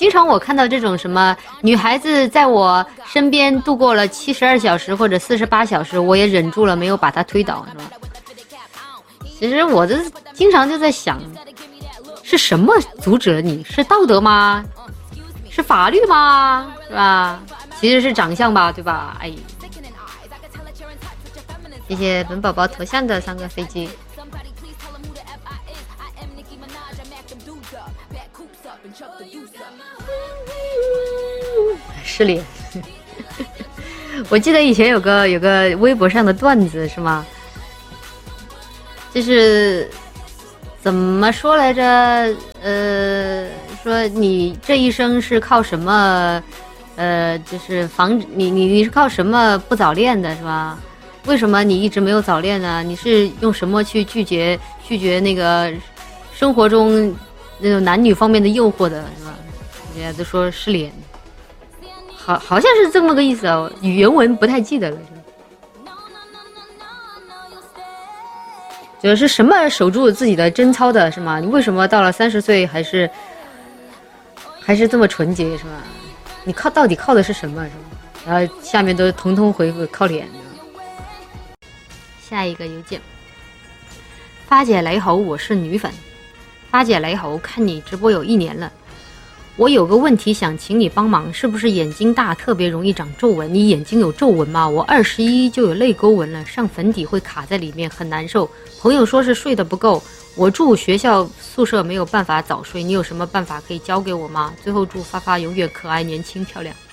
经常我看到这种什么女孩子在我身边度过了72小时或者48小时，我也忍住了没有把她推倒，是吧？其实我这经常就在想，是什么阻止了你？是道德吗？是法律吗？是吧？其实是长相吧，对吧？哎，谢谢本宝宝头像的3个飞机。失联。我记得以前有个微博上的段子是吗？就是怎么说来着？说你这一生是靠什么？就是防止你是靠什么不早恋的是吧？为什么你一直没有早恋呢？你是用什么去拒绝那个生活中那种男女方面的诱惑的是吧？人家都说失联，好像是这么个意思哦，原文不太记得了。就是什么守住自己的贞操的是吗？你为什么到了30岁还是这么纯洁是吧？你到底靠的是什么是吧？然后下面都统统回复靠脸。下一个邮件，发姐雷猴，我是女粉。发姐雷猴，看你直播有1年了，我有个问题想请你帮忙，是不是眼睛大特别容易长皱纹？你眼睛有皱纹吗？我21就有泪沟纹了，上粉底会卡在里面，很难受。朋友说是睡得不够，我住学校宿舍没有办法早睡，你有什么办法可以教给我吗？最后祝发发永远可爱、年轻、漂亮。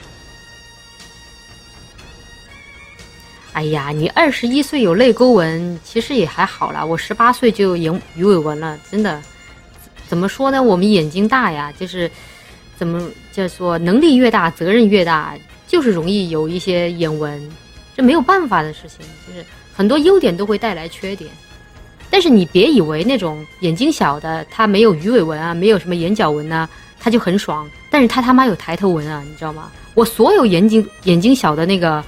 哎呀，你21岁有泪沟纹，其实也还好啦。我18岁就有鱼尾纹了，真的。怎么说呢？我们眼睛大呀，就是怎么叫做能力越大，责任越大，就是容易有一些眼纹，这没有办法的事情。就是很多优点都会带来缺点，但是你别以为那种眼睛小的，他没有鱼尾纹啊，没有什么眼角纹啊，他就很爽。但是他妈有抬头纹啊，你知道吗？我所有眼睛小的那个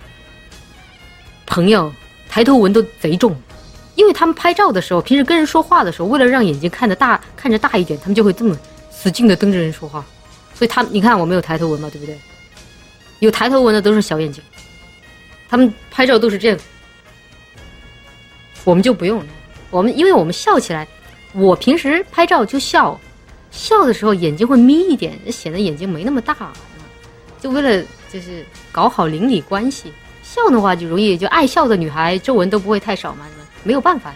朋友抬头纹都贼重，因为他们拍照的时候，平时跟人说话的时候，为了让眼睛看着大一点，他们就会这么使劲的瞪着人说话。所以你看我没有抬头纹嘛，对不对？有抬头纹的都是小眼睛，他们拍照都是这样，我们就不用了。因为我们笑起来，我平时拍照就笑的时候眼睛会眯一点，显得眼睛没那么大，就为了就是搞好邻里关系。笑的话就容易，就爱笑的女孩皱纹都不会太少嘛，没有办法。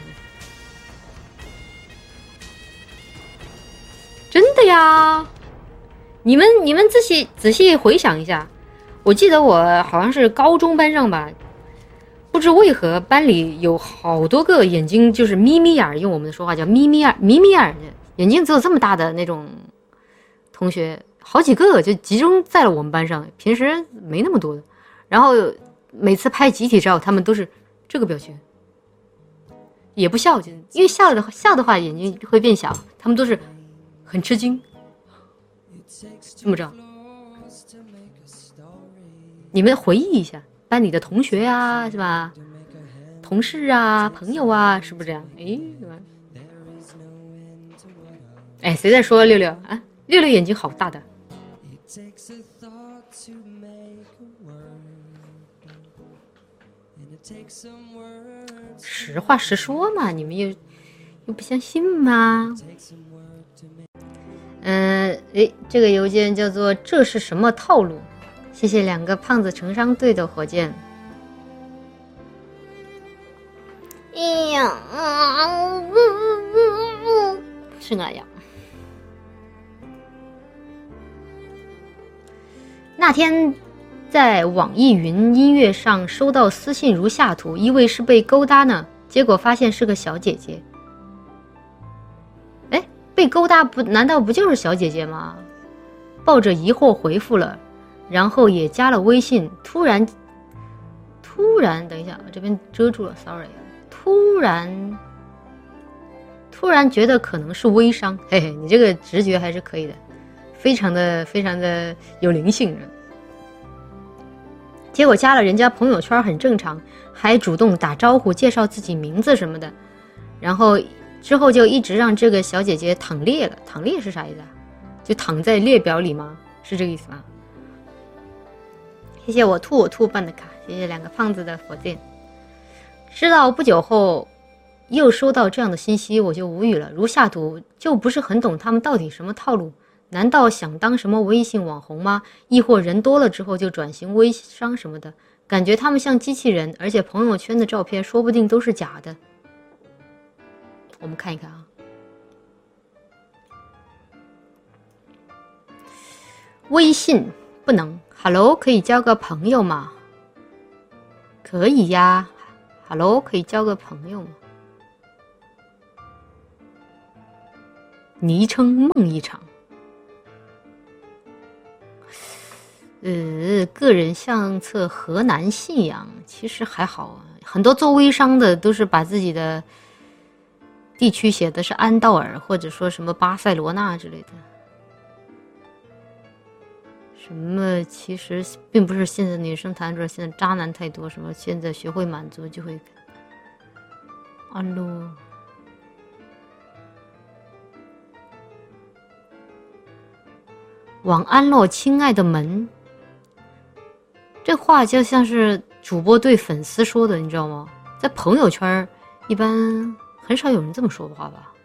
真的呀，你们仔细回想一下，我记得我好像是高中班上吧，不知为何班里有好多个眼睛就是眯眯眼，用我们的说话叫眯眯眼，眼睛只有这么大的那种同学，好几个就集中在了我们班上，平时没那么多的。然后每次拍集体照，他们都是这个表情，也不笑，因为笑的话眼睛会变小，他们都是很吃惊，这么着。你们回忆一下班里的同学啊，是吧？同事啊，朋友啊，是不是这样？哎，谁在说六六啊？六六眼睛好大的。实话实说嘛，你们又不相信吗？这个邮件叫做这是什么套路？谢谢2个胖子成商队的火箭。哎呀，是那样。那天在网易云音乐上收到私信如下图，以为是被勾搭呢，结果发现是个小姐姐。被勾搭难道不就是小姐姐吗？抱着疑惑回复了，然后也加了微信。突然等一下，这边遮住了 ，sorry。突然觉得可能是微商，嘿嘿，你这个直觉还是可以的，非常的有灵性。结果加了人家朋友圈很正常，还主动打招呼，介绍自己名字什么的，然后之后就一直让这个小姐姐躺猎了。躺猎是啥意思啊？ 就躺在列表里吗？是这个意思吗？谢谢我兔办的卡，谢谢2个胖子的火箭。知道不久后又收到这样的信息，我就无语了。如下图，就不是很懂他们到底什么套路？难道想当什么微信网红吗？亦或人多了之后就转型微商什么的？感觉他们像机器人，而且朋友圈的照片说不定都是假的。我们看一看啊。微信不能 ，Hello 可以交个朋友吗？可以呀 ，Hello 可以交个朋友吗？昵称梦一场。个人相册河南信阳，其实还好啊。很多做微商的都是把自己的地区写的是安道尔，或者说什么巴塞罗那之类的。什么其实并不是现在女生谈着现在渣男太多，什么现在学会满足就会安喽。晚安喽，亲爱的们。这话就像是主播对粉丝说的，你知道吗？在朋友圈一般很少有人这么说的话吧。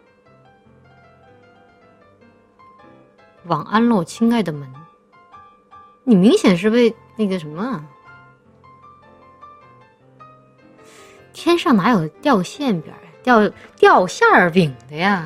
晚安喽，亲爱的们。你明显是被那个什么啊？天上哪有掉馅饼掉馅饼的呀？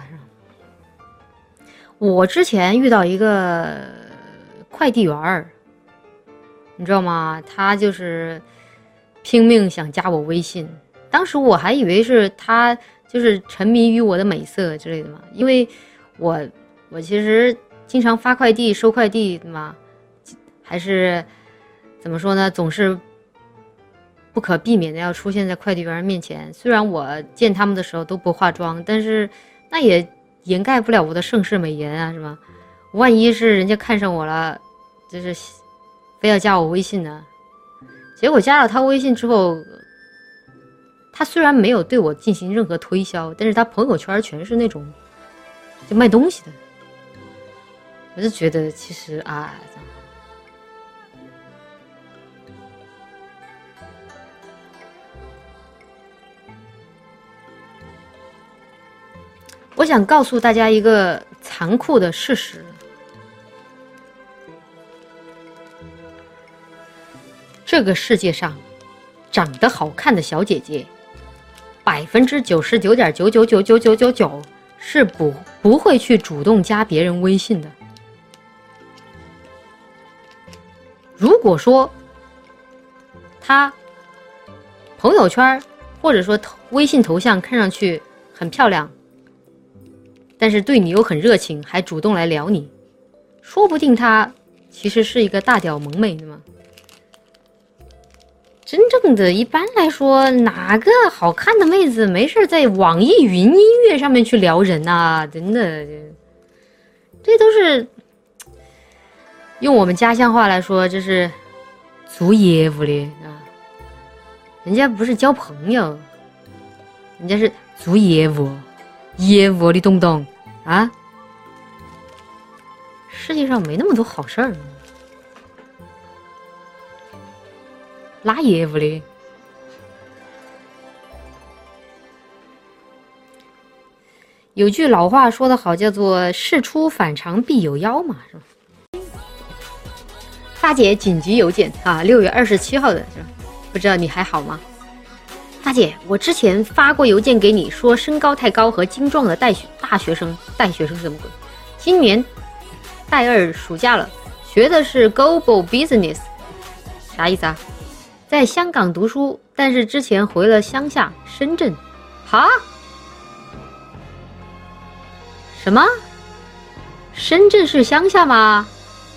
我之前遇到一个快递员儿，你知道吗？他就是拼命想加我微信，当时我还以为是他就是沉迷于我的美色之类的嘛，因为我其实经常发快递收快递嘛，还是怎么说呢，总是不可避免的要出现在快递员面前。虽然我见他们的时候都不化妆，但是那也掩盖不了我的盛世美颜啊，是吧？万一是人家看上我了，就是非要加我微信呢。结果加了他微信之后，他虽然没有对我进行任何推销，但是他朋友圈全是那种就卖东西的。我就觉得其实啊，我想告诉大家一个残酷的事实，这个世界上长得好看的小姐姐99.9999999%是不会去主动加别人微信的。如果说她朋友圈或者说微信头像看上去很漂亮，但是对你又很热情，还主动来聊你，说不定她其实是一个大屌萌妹的嘛。真正的一般来说，哪个好看的妹子没事在网易云音乐上面去撩人啊？真的，这都是用我们家乡话来说，这是做业务的啊。人家不是交朋友，人家是做业务，业务你懂不懂啊？世界上没那么多好事儿。拉业务的，有句老话说得好，叫做事出反常必有妖嘛，是吧？大姐紧急邮件啊，6月27号的是吧？不知道你还好吗？大姐，我之前发过邮件给你，说身高太高和精壮的大学生是什么鬼？今年大2暑假了，学的是 Global Business， 啥意思啊？在香港读书，但是之前回了乡下深圳。哈？什么？深圳是乡下吗？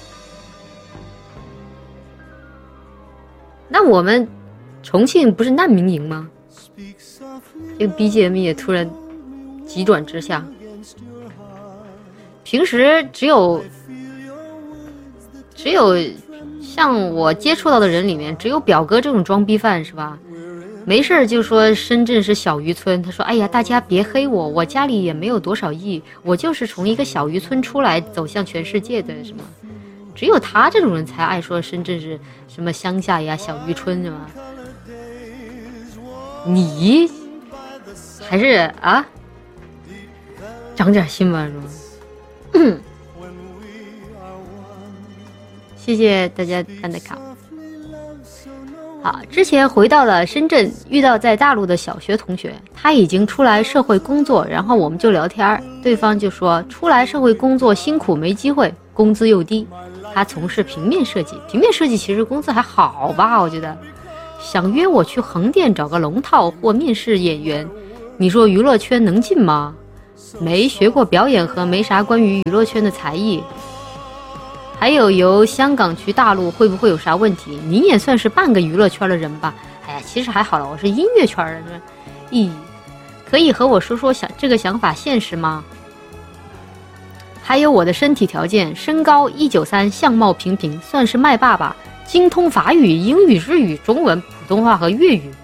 那我们重庆不是难民营吗？这个 BGM 也突然急转直下。平时只有像我接触到的人里面，只有表哥这种装逼犯是吧？ 没事就说深圳是小渔村，他说哎呀大家别黑我，我家里也没有多少亿，我就是从一个小渔村出来走向全世界的什么，只有他这种人才爱说深圳是什么乡下呀小渔村是吗？你还是啊长点心吧是吗？谢谢大家办的卡。好，之前回到了深圳，遇到在大陆的小学同学，他已经出来社会工作，然后我们就聊天，对方就说出来社会工作辛苦没机会，工资又低，他从事平面设计，平面设计其实工资还好吧，我觉得。想约我去横店找个龙套或面试演员，你说娱乐圈能进吗？没学过表演和没啥关于娱乐圈的才艺，还有由香港去大陆会不会有啥问题？你也算是半个娱乐圈的人吧？哎呀，其实还好了，我是音乐圈的。咦，可以和我说说这个想法现实吗？还有我的身体条件，身高193，相貌平平，算是麦霸吧。精通法语、英语、日语、中文、普通话和粤语。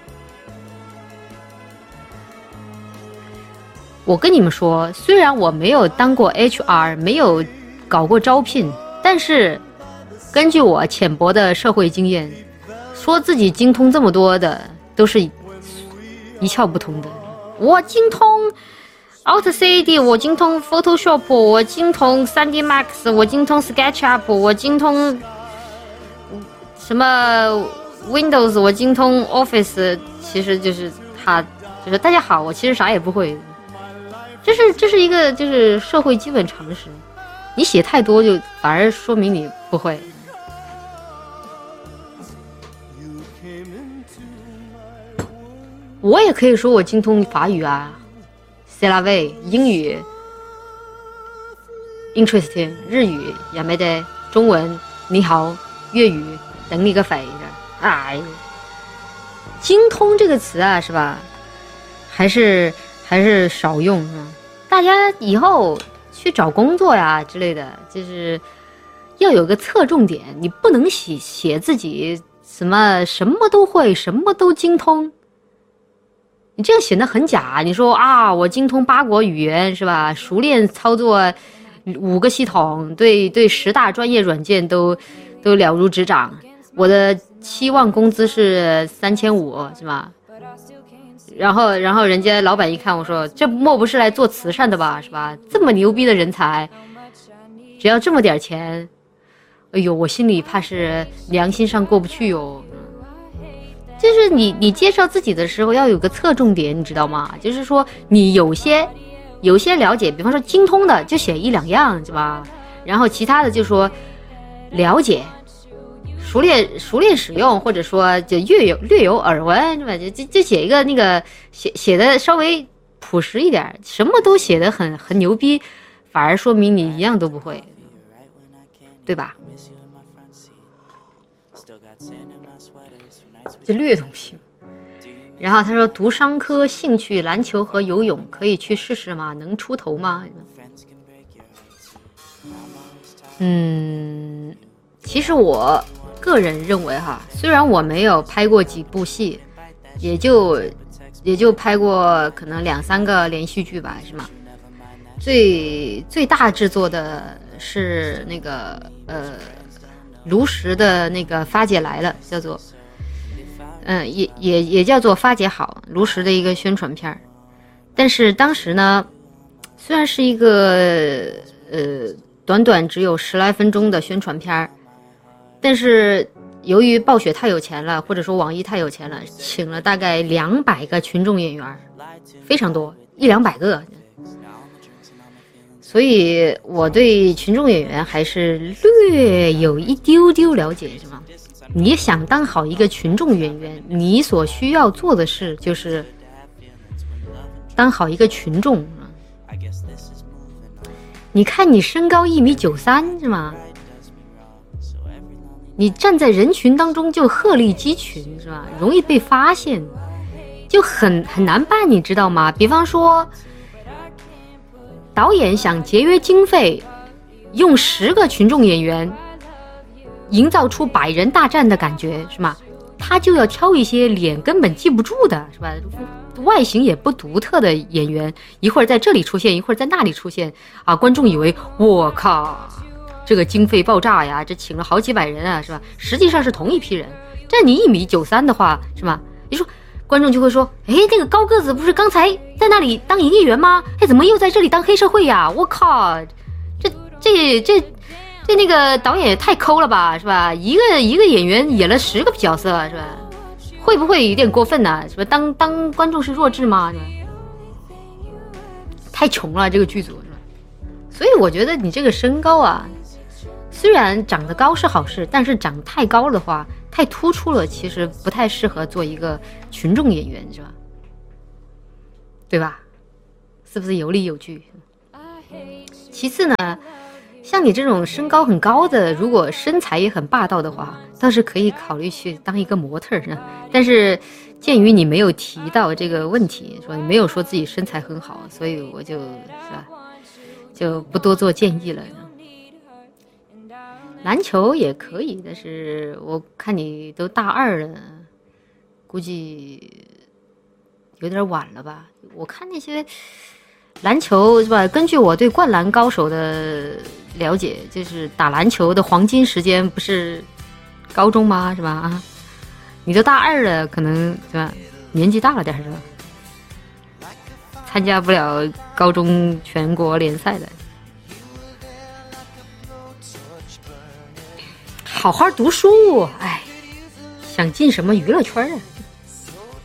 我跟你们说，虽然我没有当过 HR， 没有搞过招聘，但是根据我浅薄的社会经验，说自己精通这么多的都是一窍不通的。我精通 AutoCAD， 我精通 Photoshop， 我精通 3D Max， 我精通 SketchUp， 我精通什么 Windows， 我精通 Office， 其实就是就是大家好，我其实啥也不会。这是一个就是社会基本常识，你写太多就反而说明你不会。我也可以说我精通法语啊 C'est la vie， 英语 Interesting， 日语也没得，中文你好，粤语等你个肺的。哎，精通这个词啊，是吧？还是少用啊。大家以后去找工作呀之类的，就是要有个侧重点，你不能写自己什么都会，什么都精通。你这样显得很假。你说啊，我精通8国语言是吧？熟练操作5个系统，对10大专业软件都了如指掌。我的期望工资是3500是吧？然后人家老板一看我说，这莫不是来做慈善的吧，是吧？这么牛逼的人才，只要这么点钱，哎呦，我心里怕是良心上过不去哟。就是你介绍自己的时候要有个侧重点，你知道吗？就是说你有些了解，比方说精通的就写1-2样是吧？然后其他的就说了解。熟练使用，或者说就略有耳闻，是吧？就写一个那个写的稍微朴实一点，什么都写的很牛逼，反而说明你一样都不会，对吧？就略懂性。然后他说读商科，兴趣篮球和游泳，可以去试试吗？能出头吗？其实我个人认为哈，虽然我没有拍过几部戏，也就拍过可能2-3个连续剧吧，是吗？最大制作的是那个卢石的那个发姐来了，叫做也叫做发姐好，卢石的一个宣传片。但是当时呢，虽然是一个短短只有10来分钟的宣传片，但是由于暴雪太有钱了，或者说网易太有钱了，请了大概200个群众演员，非常多，100-200个。所以我对群众演员还是略有一丢丢了解，是吗？你想当好一个群众演员，你所需要做的事就是当好一个群众。你看你身高1.93米是吗？你站在人群当中就鹤立鸡群是吧？容易被发现，就很难办，你知道吗？比方说导演想节约经费，用10个群众演员营造出100人大战的感觉是吗？ 他就要挑一些脸根本记不住的，是吧？外形也不独特的演员，一会儿在这里出现，一会儿在那里出现啊，观众以为我靠，这个经费爆炸呀，这请了好几百人啊，是吧？实际上是同一批人。这你1.93米的话，是吧？你说观众就会说，哎，那个高个子不是刚才在那里当营业员吗？哎，怎么又在这里当黑社会呀？我靠，这那个导演也太抠了吧，是吧？一个演员演了10个角色，是吧？会不会有点过分呢？是吧？当观众是弱智吗？是吧？太穷了这个剧组，是吧？所以我觉得你这个身高啊，虽然长得高是好事，但是长太高的话，太突出了，其实不太适合做一个群众演员，是吧？对吧？是不是有理有据？其次呢，像你这种身高很高的，如果身材也很霸道的话，倒是可以考虑去当一个模特呢。但是鉴于你没有提到这个问题，说你没有说自己身材很好，所以我就是吧，就不多做建议了。篮球也可以，但是我看你都大2了，估计有点晚了吧。我看那些篮球是吧，根据我对灌篮高手的了解，就是打篮球的黄金时间不是高中吗？是吧？啊，你都大2了，可能是吧，年纪大了点是吧？参加不了高中全国联赛的。好好读书，哎，想进什么娱乐圈啊？